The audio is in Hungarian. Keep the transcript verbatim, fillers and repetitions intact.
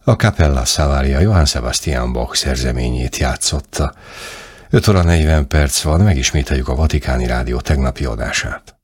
A Capella Savaria Johann Sebastian Bach szerzeményét játszotta. öt óra negyven perc van, megismételjük a Vatikáni Rádió tegnapi adását.